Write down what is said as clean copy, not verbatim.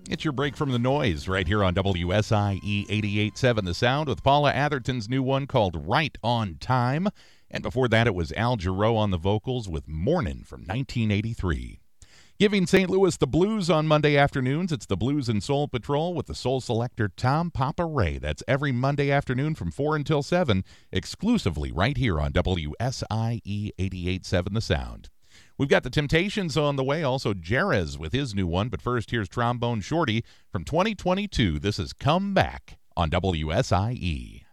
It's your break from the noise right here on WSIE 88.7 The Sound with Paula Atherton's new one called Right on Time. And before that, it was Al Jarreau on the vocals with Mornin' from 1983. Giving St. Louis the blues on Monday afternoons, it's the Blues and Soul Patrol with the soul selector Tom Papa Ray. That's every Monday afternoon from 4 until 7, exclusively right here on WSIE 88.7 The Sound. We've got the Temptations on the way, also Jerez with his new one. But first, here's Trombone Shorty from 2022. This is Come Back on WSIE.